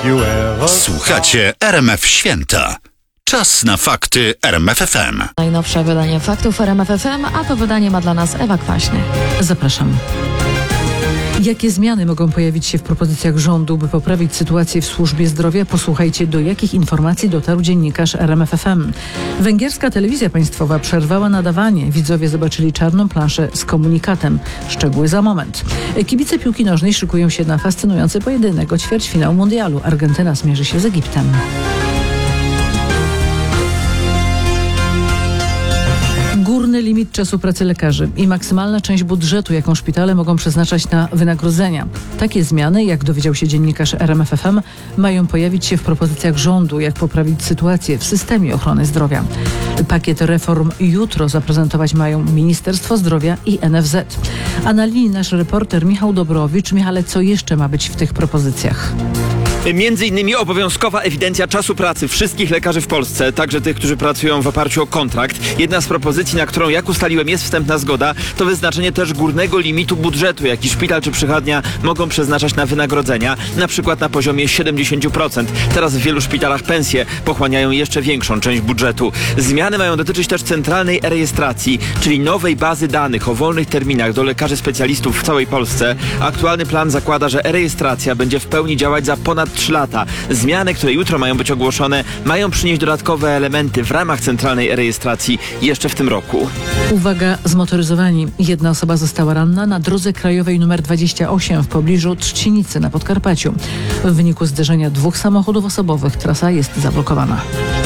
Słuchacie RMF Święta. Czas na fakty RMF FM. Najnowsze wydanie faktów RMF FM, a to wydanie ma dla nas Ewa Kwaśny. Zapraszam. Jakie zmiany mogą pojawić się w propozycjach rządu, by poprawić sytuację w służbie zdrowia? Posłuchajcie, do jakich informacji dotarł dziennikarz RMF FM. Węgierska telewizja państwowa przerwała nadawanie. Widzowie zobaczyli czarną planszę z komunikatem. Szczegóły za moment. Kibice piłki nożnej szykują się na fascynujący pojedynek o ćwierćfinał mundialu. Argentyna zmierzy się z Egiptem. Górny limit czasu pracy lekarzy i maksymalna część budżetu, jaką szpitale mogą przeznaczać na wynagrodzenia. Takie zmiany, jak dowiedział się dziennikarz RMF FM, mają pojawić się w propozycjach rządu, jak poprawić sytuację w systemie ochrony zdrowia. Pakiet reform jutro zaprezentować mają Ministerstwo Zdrowia i NFZ. A na linii nasz reporter Michał Dobrowicz. Michale, co jeszcze ma być w tych propozycjach? Między innymi obowiązkowa ewidencja czasu pracy wszystkich lekarzy w Polsce, także tych, którzy pracują w oparciu o kontrakt. Jedna z propozycji, na którą, jak ustaliłem, jest wstępna zgoda, to wyznaczenie też górnego limitu budżetu, jaki szpital czy przychodnia mogą przeznaczać na wynagrodzenia, na przykład na poziomie 70%. Teraz w wielu szpitalach pensje pochłaniają jeszcze większą część budżetu. Zmiany mają dotyczyć też centralnej e-rejestracji, czyli nowej bazy danych o wolnych terminach do lekarzy specjalistów w całej Polsce. Aktualny plan zakłada, że e-rejestracja będzie w pełni działać za ponad 3 lata. Zmiany, które jutro mają być ogłoszone, mają przynieść dodatkowe elementy w ramach centralnej e-rejestracji jeszcze w tym roku. Uwaga, zmotoryzowani. Jedna osoba została ranna na drodze krajowej nr 28 w pobliżu Trzcinicy na Podkarpaciu. W wyniku zderzenia 2 samochodów osobowych trasa jest zablokowana.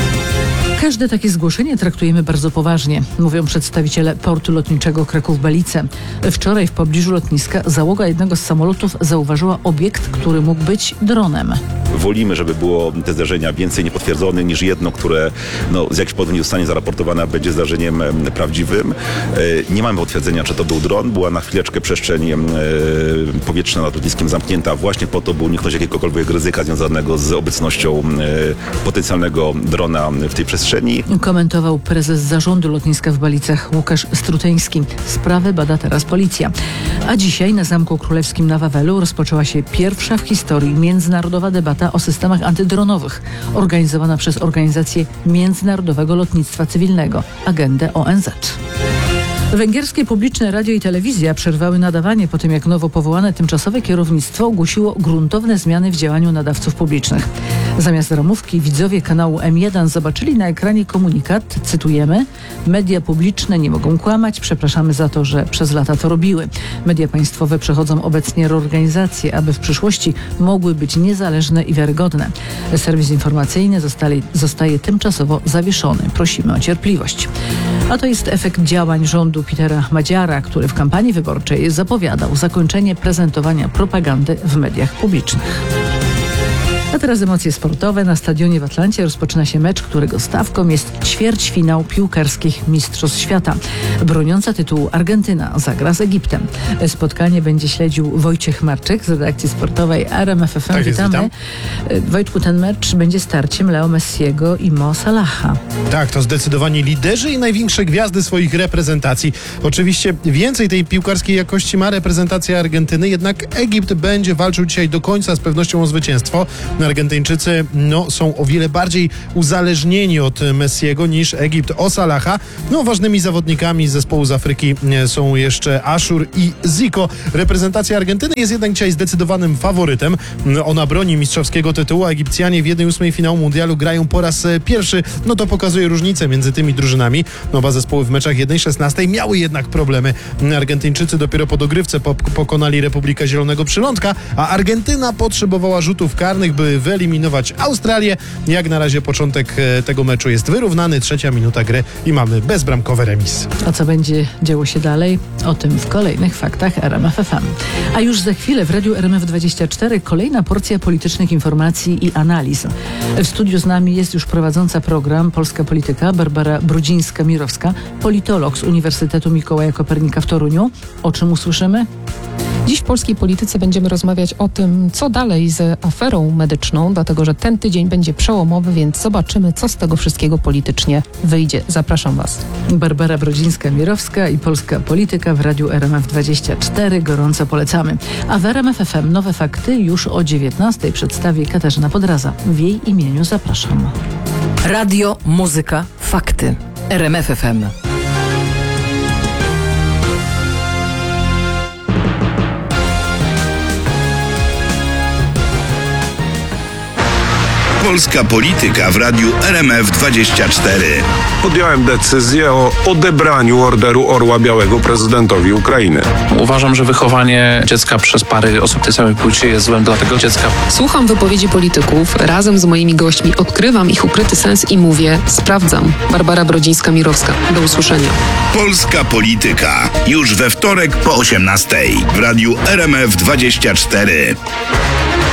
Każde takie zgłoszenie traktujemy bardzo poważnie, mówią przedstawiciele portu lotniczego Kraków-Belice. Wczoraj w pobliżu lotniska załoga jednego z samolotów zauważyła obiekt, który mógł być dronem. Wolimy, żeby było te zdarzenia więcej niepotwierdzone niż jedno, które z jakichś powodów nie zostanie zaraportowane, będzie zdarzeniem prawdziwym. Nie mamy potwierdzenia, czy to był dron. Była na chwileczkę przestrzeń powietrzna nad lotniskiem zamknięta właśnie po to, by uniknąć jakiegokolwiek ryzyka związanego z obecnością potencjalnego drona w tej przestrzeni. Komentował prezes zarządu lotniska w Balicach Łukasz Struteński. Sprawę bada teraz policja. A dzisiaj na Zamku Królewskim na Wawelu rozpoczęła się pierwsza w historii międzynarodowa debata o systemach antydronowych, organizowana przez Organizację Międzynarodowego Lotnictwa Cywilnego, agendę ONZ. Węgierskie publiczne radio i telewizja przerwały nadawanie po tym, jak nowo powołane tymczasowe kierownictwo ogłosiło gruntowne zmiany w działaniu nadawców publicznych. Zamiast ramówki widzowie kanału M1 zobaczyli na ekranie komunikat, cytujemy: media publiczne nie mogą kłamać, przepraszamy za to, że przez lata to robiły. Media państwowe przechodzą obecnie reorganizację, aby w przyszłości mogły być niezależne i wiarygodne. Serwis informacyjny zostaje tymczasowo zawieszony. Prosimy o cierpliwość. A to jest efekt działań rządu Petera Madziara, który w kampanii wyborczej zapowiadał zakończenie prezentowania propagandy w mediach publicznych. A teraz emocje sportowe. Na stadionie w Atlancie rozpoczyna się mecz, którego stawką jest ćwierćfinał piłkarskich Mistrzostw Świata. Broniąca tytułu Argentyna zagra z Egiptem. Spotkanie będzie śledził Wojciech Marczyk z redakcji sportowej RMF FM. Tak jest, witamy. Wojtku, ten mecz będzie starciem Leo Messiego i Mo Salaha. Tak, to zdecydowanie liderzy i największe gwiazdy swoich reprezentacji. Oczywiście więcej tej piłkarskiej jakości ma reprezentacja Argentyny, jednak Egipt będzie walczył dzisiaj do końca z pewnością o zwycięstwo. Argentyńczycy są o wiele bardziej uzależnieni od Messiego niż Egipt o Salaha. Ważnymi zawodnikami z zespołu z Afryki są jeszcze Ashur i Zico. Reprezentacja Argentyny jest jednak dzisiaj zdecydowanym faworytem. Ona broni mistrzowskiego tytułu, a Egipcjanie w 1/8 finału mundialu grają po raz pierwszy. To pokazuje różnicę między tymi drużynami. Oba zespoły w meczach 1/16 miały jednak problemy. Argentyńczycy dopiero po dogrywce pokonali Republikę Zielonego Przylądka, a Argentyna potrzebowała rzutów karnych, by wyeliminować Australię. Jak na razie początek tego meczu jest wyrównany, 3. minuta gry i mamy bezbramkowy remis. A co będzie działo się dalej? O tym w kolejnych faktach RMF FM. A już za chwilę w Radiu RMF24 kolejna porcja politycznych informacji i analiz. W studiu z nami jest już prowadząca program Polska Polityka Barbara Brudzińska-Mirowska, politolog z Uniwersytetu Mikołaja Kopernika w Toruniu. O czym usłyszymy? Dziś w polskiej polityce będziemy rozmawiać o tym, co dalej z aferą medyczną, dlatego że ten tydzień będzie przełomowy, więc zobaczymy, co z tego wszystkiego politycznie wyjdzie. Zapraszam Was. Barbara Brodzińska-Mirowska i polska polityka w Radiu RMF24. Gorąco polecamy. A w RMF FM nowe fakty już o 19:00 przedstawi Katarzyna Podraza. W jej imieniu zapraszam. Radio, muzyka, fakty. RMF FM. Polska polityka w radiu RMF24. Podjąłem decyzję o odebraniu Orderu Orła Białego prezydentowi Ukrainy. Uważam, że wychowanie dziecka przez pary osób tej samej płci jest złem dla tego dziecka. Słucham wypowiedzi polityków, razem z moimi gośćmi odkrywam ich ukryty sens i mówię, sprawdzam. Barbara Brodzińska-Mirowska. Do usłyszenia. Polska polityka. Już we wtorek po 18:00 w radiu RMF24.